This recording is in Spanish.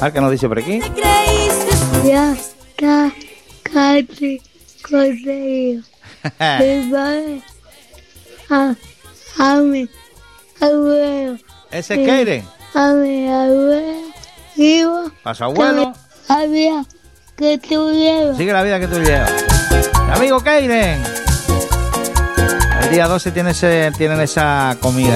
A ver qué nos dice por aquí. Ya está casi conseguido. Mi padre a mi abuelo. Ese es Keiren. A mi abuelo. Vivo. A su abuelo. Había que tú llevas. Sigue la vida que tú llevas. Amigo Keiren. El día 12 tienen esa comida.